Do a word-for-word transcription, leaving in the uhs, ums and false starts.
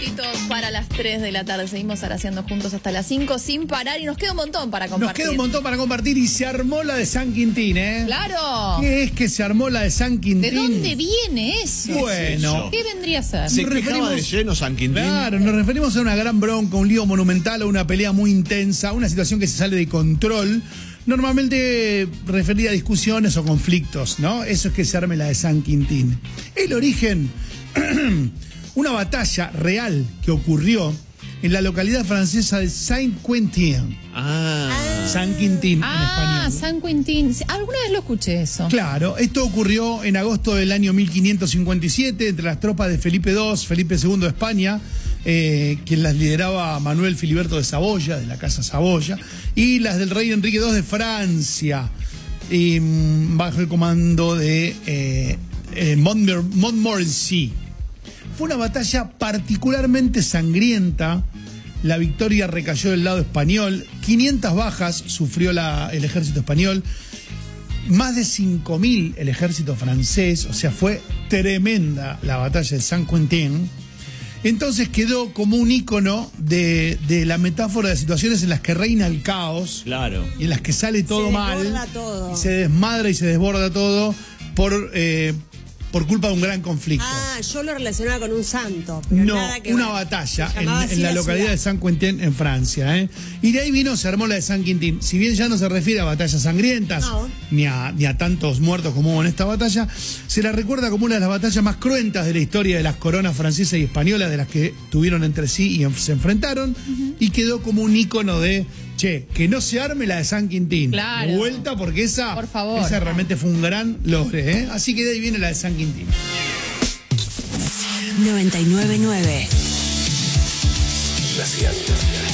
Para las tres de la tarde seguimos araceando juntos hasta las cinco sin parar y nos queda un montón para compartir. Nos queda un montón para compartir y se armó la de San Quintín, ¿eh? ¡Claro! ¿Qué es que se armó la de San Quintín? ¿De dónde viene eso? Bueno. ¿Qué vendría a ser? ¿Se Nos quejaba referimos- de lleno San Quintín? Claro, nos referimos a una gran bronca, un lío monumental, a una pelea muy intensa, una situación que se sale de control, normalmente referida a discusiones o conflictos, ¿no? Eso es que se arme la de San Quintín. El origen, una batalla real que ocurrió en la localidad francesa de Saint-Quentin. Ah. San Quintín Ah, en español. San Quintín. Alguna vez lo escuché eso. Claro, esto ocurrió en agosto del año mil quinientos cincuenta y siete entre las tropas de Felipe segundo, Felipe segundo de España, eh, quien las lideraba Manuel Filiberto de Saboya, de la Casa Saboya, y las del rey Enrique segundo de Francia, y, mm, bajo el comando de eh, eh, Montmor- Montmorency. Fue una batalla particularmente sangrienta. La victoria recayó del lado español. quinientas bajas sufrió la- el ejército español. Más de cinco mil el ejército francés. O sea, fue tremenda la batalla de San Quentin. Entonces quedó como un ícono de, de la metáfora de situaciones en las que reina el caos. Claro. Y en las que sale todo Se mal. desborda todo. Y se desmadra y se desborda todo por, eh, por culpa de un gran conflicto. Ah, yo lo relacionaba con un santo. Pero No, nada que una ver. batalla Se en, llamaba en así la localidad ciudad. de San Quentin en Francia, ¿eh? Y de ahí vino, se armó la de San Quintín. Si bien ya no se refiere a batallas sangrientas, No. ni, a, ni a tantos muertos como hubo en esta batalla, se la recuerda como una de las batallas más cruentas de la historia de las coronas francesa y española, de las que tuvieron entre sí y en- se enfrentaron, y quedó como un ícono de, che, que no se arme la de San Quintín. Claro. De vuelta, porque esa, Por favor. esa realmente fue un gran logro, ¿eh? Así que de ahí viene la de San Quintín. noventa y nueve punto nueve. La Ciudad.